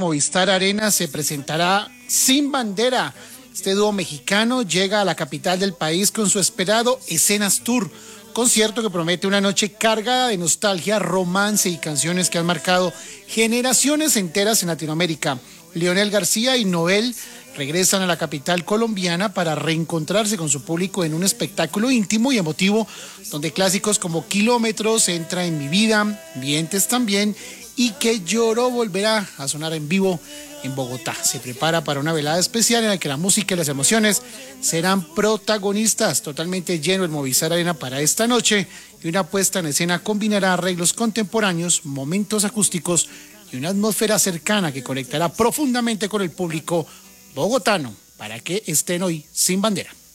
Movistar Arena se presentará Sin Bandera. Este dúo mexicano llega a la capital del país con su esperado Escenas Tour, concierto que promete una noche cargada de nostalgia, romance y canciones que han marcado generaciones enteras en Latinoamérica. Leonel García y Noel regresan a la capital colombiana para reencontrarse con su público en un espectáculo íntimo y emotivo, donde clásicos como Kilómetros, Entra en mi vida, Mientes también, y Que lloró volverá a sonar en vivo en Bogotá. Se prepara para una velada especial en la que la música y las emociones serán protagonistas. Totalmente lleno el Movistar Arena para esta noche, y una puesta en escena combinará arreglos contemporáneos, momentos acústicos y una atmósfera cercana que conectará profundamente con el público bogotano, para que estén hoy sin bandera.